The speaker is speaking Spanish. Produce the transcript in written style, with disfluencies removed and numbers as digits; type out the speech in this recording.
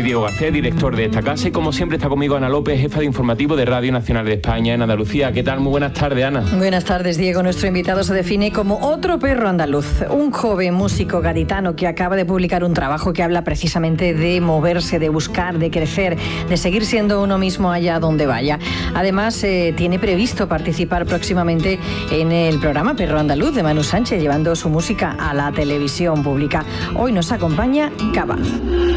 Diego García, director de esta casa, y como siempre está conmigo Ana López, jefa de informativo de Radio Nacional de España en Andalucía. ¿Qué tal? Muy buenas tardes, Ana. Buenas tardes, Diego. Nuestro invitado se define como otro perro andaluz, un joven músico gaditano que acaba de publicar un trabajo que habla precisamente de moverse, de buscar, de crecer, de seguir siendo uno mismo allá donde vaya. Además, tiene previsto participar próximamente en el programa Perro Andaluz de Manu Sánchez, llevando su música a la televisión pública. Hoy nos acompaña Cava.